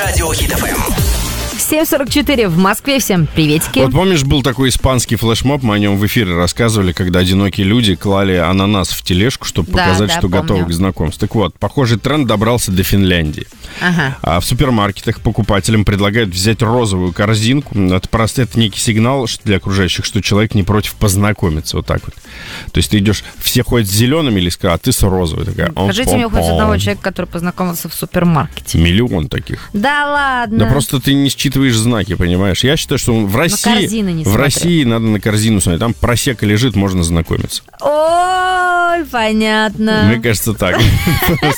Радио Хит ФМ. 7:44 в Москве. Всем приветики. Вот помнишь, был такой испанский флешмоб, мы о нем в эфире рассказывали, когда одинокие люди клали ананас в тележку, чтобы показать, что помню. готовы к знакомству. Так вот, похожий тренд добрался до Финляндии. Ага. А в супермаркетах покупателям предлагают взять розовую корзинку. Это некий сигнал для окружающих, что человек не против познакомиться. Вот так вот. То есть ты идешь, все ходят с зелеными листка, а ты с розовой. Такая, Покажите мне хоть одного человека, который познакомился в супермаркете. Миллион таких. Да ладно. Да просто ты не считываешь знаки, понимаешь? Я считаю, что в России надо на корзину смотреть. Там просека лежит, можно знакомиться. Ой, понятно. Мне кажется, так.